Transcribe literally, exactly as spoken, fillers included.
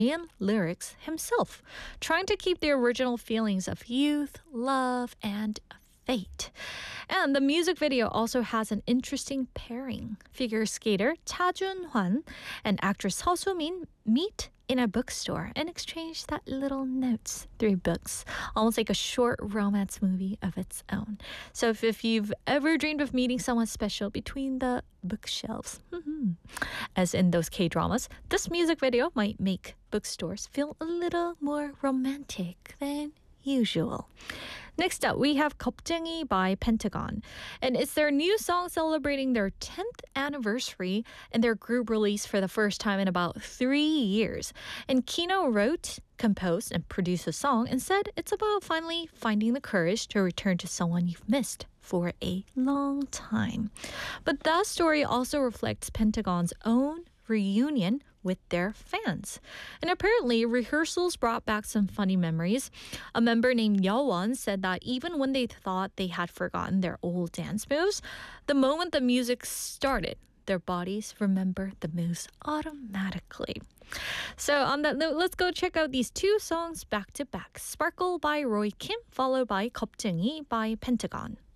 and lyrics himself, trying to keep the original feelings of youth, love, and fate. And the music video also has an interesting pairing. Figure skater Cha Jun-hwan and actress Seo So-min meet in a bookstore and exchange that little notes through books, almost like a short romance movie of its own. So if, if you've ever dreamed of meeting someone special between the bookshelves, as in those K-dramas, this music video might make bookstores feel a little more romantic than usual. Next up, we have 겁쟁이 by Pentagon. And it's their new song celebrating their tenth anniversary and their group release for the first time in about three years. And Kino wrote, composed, and produced the song and said it's about finally finding the courage to return to someone you've missed for a long time. But that story also reflects Pentagon's own reunion with their fans. And apparently, rehearsals brought back some funny memories. A member named Yewon said that even when they thought they had forgotten their old dance moves, the moment the music started, their bodies remember the moves automatically. So on that note, let's go check out these two songs back to back. Sparkle by Roy Kim, followed by 겁쟁이 by Pentagon.